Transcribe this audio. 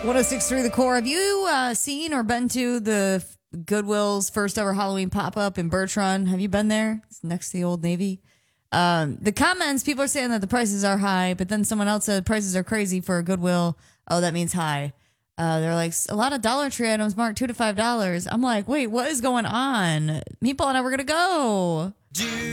1063 The Core. Have you seen or been to the Goodwill's first ever Halloween pop-up in Birch Run? Have you been there? It's next to the Old Navy. The comments, people are saying that the prices are high, but then someone else said prices are crazy for a Goodwill. Oh, that means high. They're like, a lot of Dollar Tree items marked $2 to $5. I'm like, wait, what is going on? Meatball and I were going to go.